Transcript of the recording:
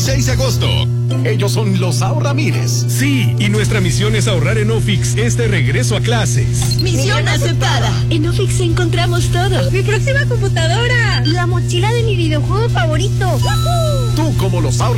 6 de agosto. Ellos son los Ahorramires. Sí, y nuestra misión es ahorrar en Ofix este regreso a clases. Misión aceptada. En Ofix encontramos todo. Mi próxima computadora. La mochila de mi videojuego favorito. Tú como los